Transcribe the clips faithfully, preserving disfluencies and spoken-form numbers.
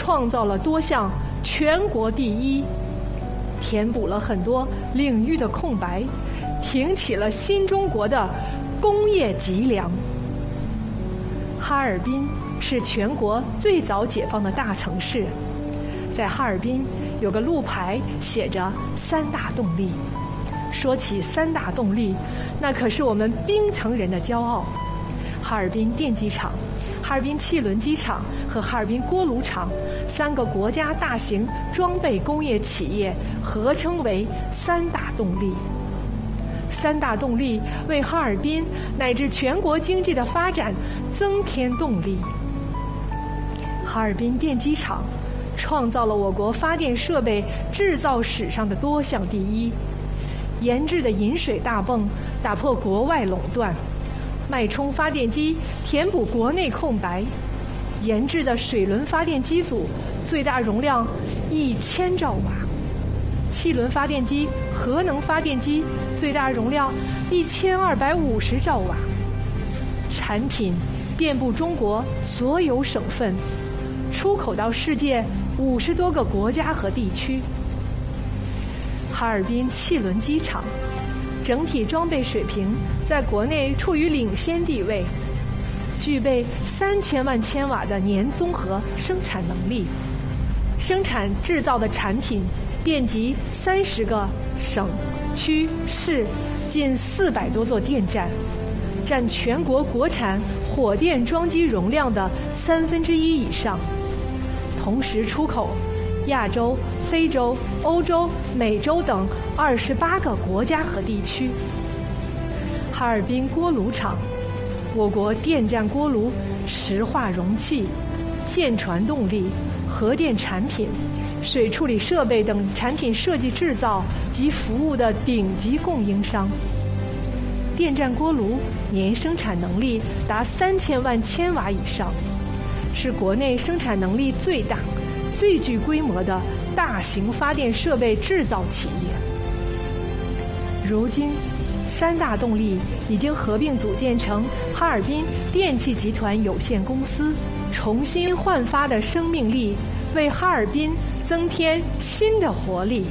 创造了多项全国第一，填补了很多领域的空白，挺起了新中国的工业脊梁。哈尔滨是全国最早解放的大城市，在哈尔滨有个路牌写着三大动力。说起三大动力，那可是我们槟城人的骄傲。哈尔滨电机厂、哈尔滨汽轮机厂和哈尔滨锅炉厂三个国家大型装备工业企业合称为三大动力。三大动力为哈尔滨乃至全国经济的发展增添动力。哈尔滨电机厂创造了我国发电设备制造史上的多项第一，研制的引水大泵打破国外垄断，脉冲发电机填补国内空白，研制的水轮发电机组最大容量一千兆瓦，气轮发电机、核能发电机最大容量一千二百五十兆瓦，产品遍布中国所有省份，出口到世界五十多个国家和地区。哈尔滨汽轮机厂整体装备水平在国内处于领先地位，具备三千万千瓦的年综合生产能力，生产制造的产品遍及三十个省区市，近四百多座电站，占全国国产火电装机容量的三分之一以上，同时出口亚洲、非洲、欧洲、美洲等二十八个国家和地区。哈尔滨锅炉厂，我国电站锅炉、石化容器、舰船动力、核电产品、水处理设备等产品设计制造及服务的顶级供应商。电站锅炉年生产能力达三千万千瓦以上，是国内生产能力最大、最具规模的大型发电设备制造企业。如今，三大动力已经合并组建成哈尔滨电气集团有限公司，重新焕发的生命力为哈尔滨增添新的活力。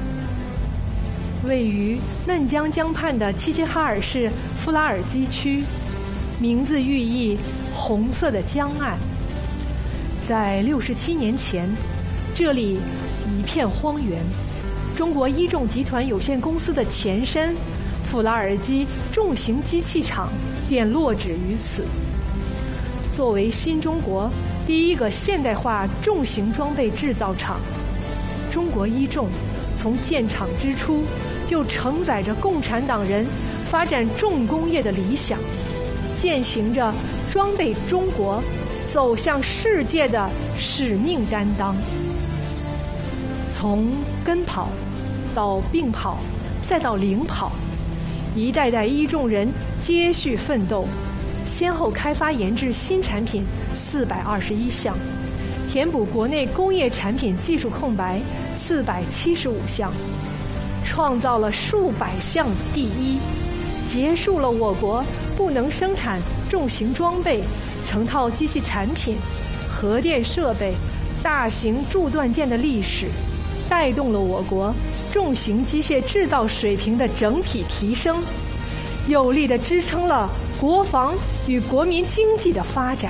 位于嫩江江畔的齐齐哈尔市富拉尔基区，名字寓意红色的江岸。在六十七年前，这里一片荒原，中国一重集团有限公司的前身富拉尔基重型机器厂便落址于此。作为新中国第一个现代化重型装备制造厂，中国一重从建厂之初就承载着共产党人发展重工业的理想，践行着装备中国走向世界的使命担当。从跟跑到并跑再到领跑，一代代一重人接续奋斗，先后开发研制新产品四百二十一项，填补国内工业产品技术空白四百七十五项，创造了数百项第一，结束了我国不能生产重型装备、成套机器产品、核电设备、大型铸锻件的历史，带动了我国重型机械制造水平的整体提升，有力地支撑了国防与国民经济的发展。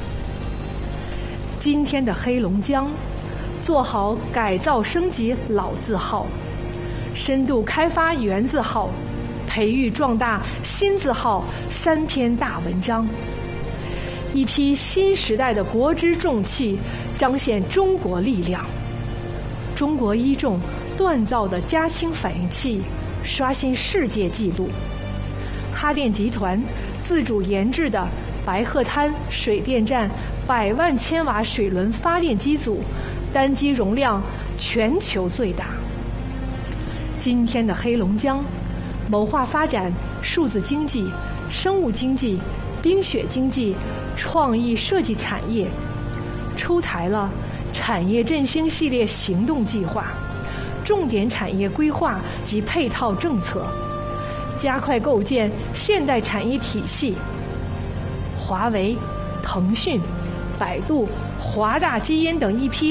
今天的黑龙江，做好改造升级老字号，深度开发原字号，培育壮大新字号三篇大文章，一批新时代的国之重器，彰显中国力量。中国一重锻造的加氢反应器刷新世界纪录，哈电集团自主研制的白鹤滩水电站百万千瓦水轮发电机组，单机容量全球最大。今天的黑龙江，谋划发展数字经济、生物经济、冰雪经济、创意设计产业，出台了产业振兴系列行动计划、重点产业规划及配套政策，加快构建现代产业体系。华为、腾讯、百度、华大基因等一批